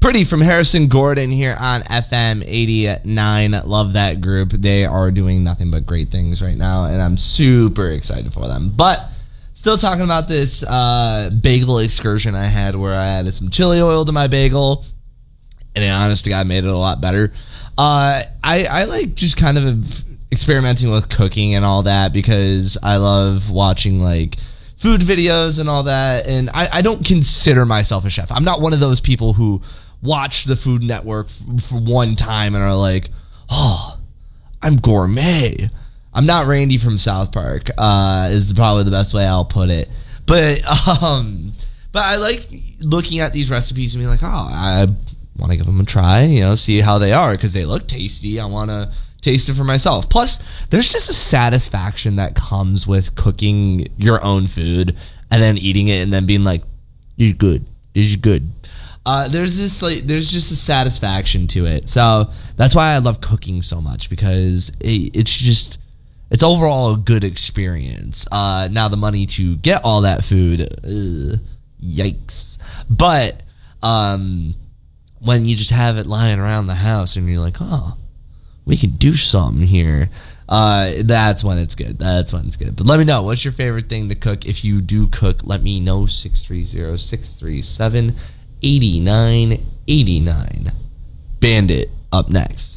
Pretty from Harrison Gordon here on FM 89. Love that group. They are doing nothing but great things right now, and I'm super excited for them. But still talking about this bagel excursion I had where I added some chili oil to my bagel, and honest to God, made it a lot better. I like just kind of experimenting with cooking and all that because I love watching like food videos and all that, and I don't consider myself a chef. I'm not one of those people who watch the Food Network for one time and are like, oh, I'm gourmet. I'm not Randy from South Park, is probably the best way I'll put it. But I like looking at these recipes and being like, oh, I want to give them a try, see how they are because they look tasty. I want to taste it for myself. Plus, there's just a satisfaction that comes with cooking your own food and then eating it and then being like, you're good. You're good. There's just a satisfaction to it. So that's why I love cooking so much because it's overall a good experience. Now the money to get all that food, yikes. But when you just have it lying around the house and you're like, oh, we can do something here. That's when it's good. But let me know, what's your favorite thing to cook? If you do cook, let me know. 630-637-8989. Bandit up next.